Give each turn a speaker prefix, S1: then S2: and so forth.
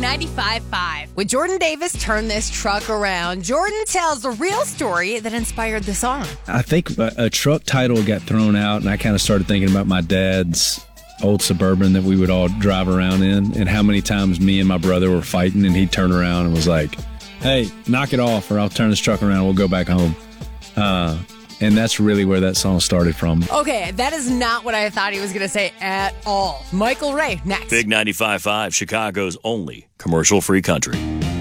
S1: 95.5. When Jordan Davis turned this truck around, Jordan tells the real story that inspired the song.
S2: I think a truck title got thrown out, and I kind of started thinking about my dad's old Suburban that we would all drive around in, and how many times me and my brother were fighting, and he'd turn around and was like, hey, knock it off, or I'll turn this truck around and we'll go back home. And that's really where that song started from.
S1: Okay, that is not what I thought he was going to say at all. Michael Ray, next.
S3: Big 95.5, Chicago's only commercial-free country.